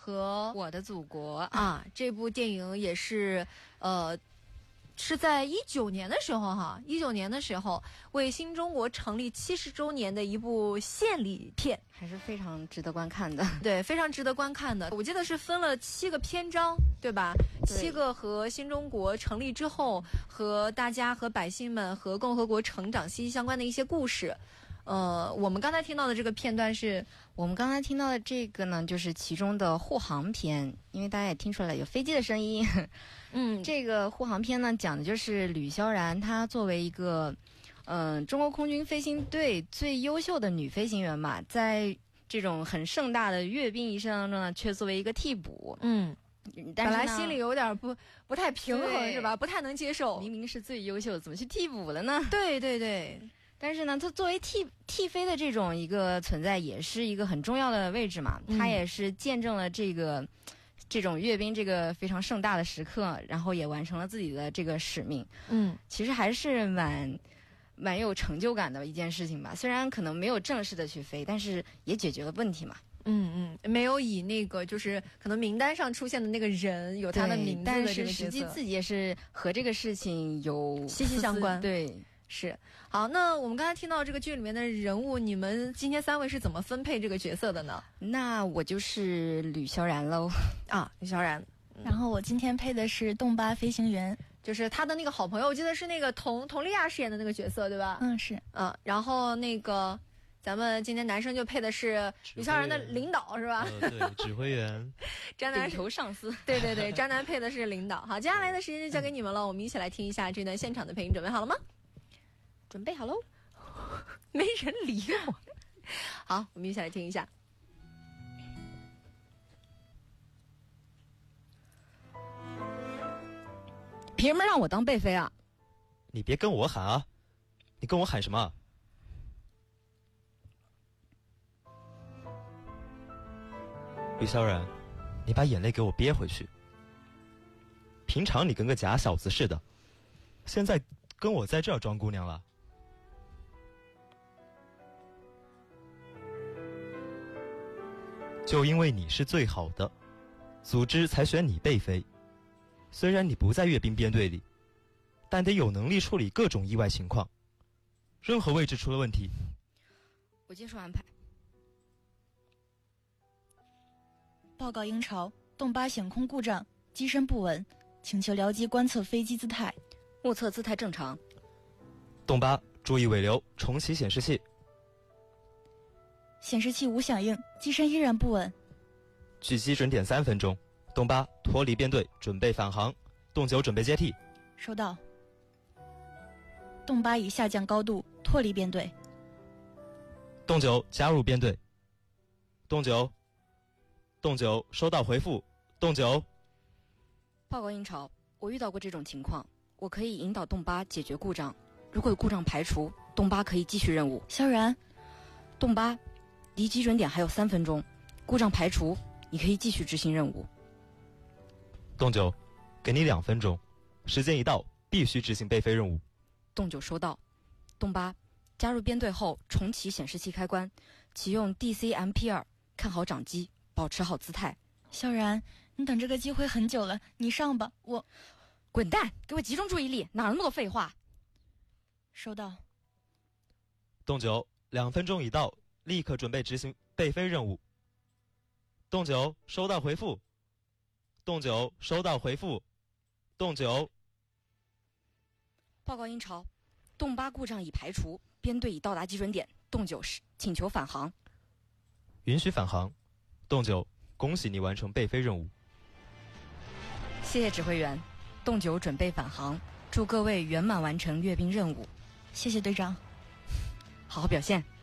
和我的祖国啊，这部电影也是是在19年的时候，19年的时候为新中国成立70周年的一部献礼片， 还是非常值得观看的。 对，非常值得观看的。我记得是分了7个篇章，对吧？7个和新中国成立之后和大家和百姓们和共和国成长息息相关的一些故事。我们刚才听到的这个片段是我们刚才听到的这个呢，就是其中的护航篇，因为大家也听出来有飞机的声音。这个护航篇呢，讲的就是吕萧然她作为一个中国空军飞行队最优秀的女飞行员嘛，在这种很盛大的阅兵仪式当中呢，却作为一个替补。但是本来心里有点不太平衡，是吧？不太能接受， 明明是最优秀的，怎么去替补了呢？ 对对对。 但是呢，他作为替飞的这种一个存在，也是一个很重要的位置嘛。他也是见证了这种阅兵这个非常盛大的时刻，然后也完成了自己的这个使命。其实还是蛮有成就感的一件事情吧。虽然可能没有正式的去飞，但是也解决了问题嘛。 没有以那个就是可能名单上出现的那个人有他的名字的这个角色， 但是实际自己也是和这个事情有息息相关。 对。 是。好，那我们刚才听到这个剧里面的人物，你们今天3位是怎么分配这个角色的呢？ 那我就是吕萧然喽。 吕萧然。 然后我今天配的是洞巴飞行员， 就是他的那个好朋友，我记得是那个佟丽娅饰演的那个角色，对吧？ 是。 然后那个咱们今天男生就配的是吕萧然的领导，是吧？ 对，指挥员。 张楠顶头上司。 对对对，张楠配的是领导。好，接下来的时间就交给你们了，我们一起来听一下这段现场的配音，准备好了吗？ 准备好喽。 没人理我。好，我们一起来听一下。 凭什么让我当备飞啊？ 你别跟我喊啊！你跟我喊什么？吕萧然，你把眼泪给我憋回去。平常你跟个假小子似的，现在跟我在这儿装姑娘了。就因为你是最好的，组织才选你备飞。虽然你不在阅兵编队里，但得有能力处理各种意外情况。任何位置出了问题， 我接受安排。 报告鹰巢，洞巴显空故障，机身不稳，请求僚机观测飞机姿态。 目测姿态正常。 洞巴注意尾流，重启显示器。 显示器无响应，机身依然不稳。 距基准点3分钟，洞巴脱离编队，准备返航。洞9准备接替。 收到。洞巴已下降高度，脱离编队。 洞9加入编队。洞9收到回复。洞9。 报告鹰巢，我遇到过这种情况，我可以引导洞巴解决故障。如果有故障排除，洞巴可以继续任务。 萧然， 洞巴离基准点还有3分钟，故障排除，你可以继续执行任务。 洞9，给你2分钟，时间一到必须执行备飞任务。 洞9收到。洞8加入编队后重启显示器开关，启用 DCMP2， 看好掌机，保持好姿态。 萧然，你等这个机会很久了，你上吧。我滚蛋，给我集中注意力，哪有那么多废话。 收到。 洞9，2分钟已到，立刻准备执行备飞任务。洞9收到回复。洞9收到回复。洞9。 报告鹰巢，洞8故障已排除，编队已到达基准点。洞9请求返航。 允许返航。洞9，恭喜你完成备飞任务。 谢谢指挥员。洞9准备返航，祝各位圆满完成阅兵任务。 谢谢队长。 好好表现。